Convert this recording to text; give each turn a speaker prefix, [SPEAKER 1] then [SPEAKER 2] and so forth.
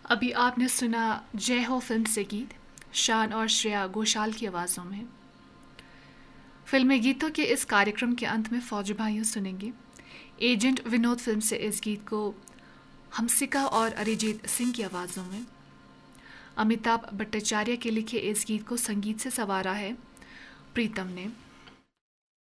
[SPEAKER 1] अभी आपने सुना जय हो फिल्म से गीत, शान और श्रेया घोषाल की आवाज़ों में। फिल्मी गीतों के इस कार्यक्रम के अंत में फौजी भाइयों सुनेंगे एजेंट विनोद फिल्म से इस गीत को हमसिका और अरिजीत सिंह की आवाज़ों में। अमिताभ भट्टाचार्य के लिखे इस गीत को संगीत से संवारा है प्रीतम ने।